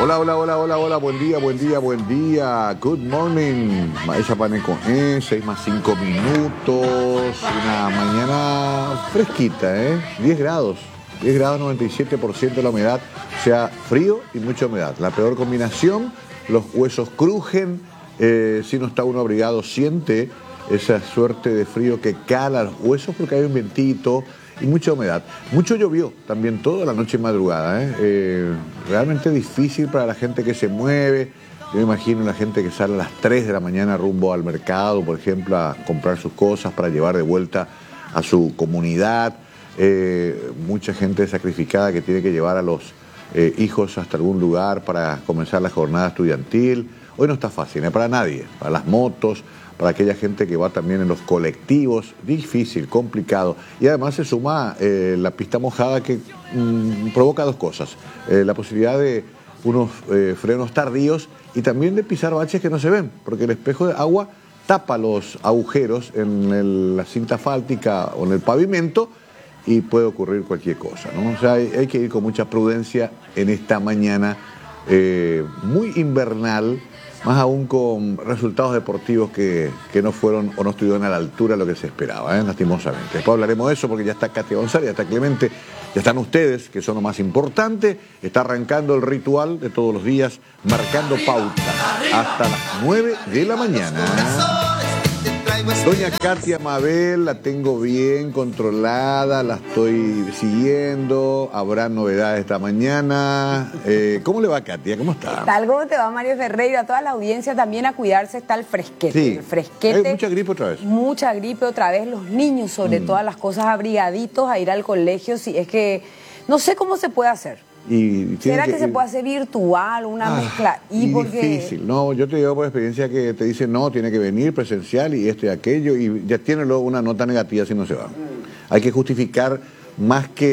Hola, hola, hola, hola, hola, buen día, buen día, buen día. Good morning. Maesha Paneco, 6 más 5 minutos. Una mañana fresquita, 10 grados. 10 grados, 97% de la humedad. O sea, frío y mucha humedad. La peor combinación, los huesos crujen. Si no está uno abrigado, siente esa suerte de frío que cala los huesos porque hay un vientito y mucha humedad. Mucho llovió también toda la noche y madrugada. Realmente difícil para la gente que se mueve. Yo me imagino la gente que sale a las 3 de la mañana rumbo al mercado, por ejemplo, a comprar sus cosas para llevar de vuelta a su comunidad. Mucha gente sacrificada que tiene que llevar a los hijos hasta algún lugar para comenzar la jornada estudiantil. Hoy no está fácil, para nadie, para las motos, para aquella gente que va también en los colectivos, difícil, complicado. Y además se suma la pista mojada que provoca dos cosas. La posibilidad de unos frenos tardíos y también de pisar baches que no se ven, porque el espejo de agua tapa los agujeros en la cinta asfáltica o en el pavimento y puede ocurrir cualquier cosa, ¿no? O sea, hay que ir con mucha prudencia en esta mañana muy invernal, más aún con resultados deportivos que no fueron o no estuvieron a la altura de lo que se esperaba, lastimosamente. Después hablaremos de eso porque ya está Katia González, ya está Clemente, ya están ustedes, que son lo más importante. Está arrancando el ritual de todos los días, marcando pauta hasta las 9 de la mañana. Doña Katia Mabel, la tengo bien controlada, la estoy siguiendo, habrá novedades esta mañana. ¿Cómo le va, Katia? ¿Cómo está? ¿Qué tal? ¿Cómo te va, Mario Ferreira? A toda la audiencia también a cuidarse, está el fresquete. Sí. El fresquete. ¿Hay mucha gripe otra vez? Mucha gripe otra vez, los niños sobre todas las cosas abrigaditos a ir al colegio, si es que no sé cómo se puede hacer. ¿Será que se puede hacer virtual, una mezcla? Difícil, no, yo te digo por experiencia que te dicen no, tiene que venir presencial y esto y aquello, y ya tiene luego una nota negativa si no se va. Hay que justificar más que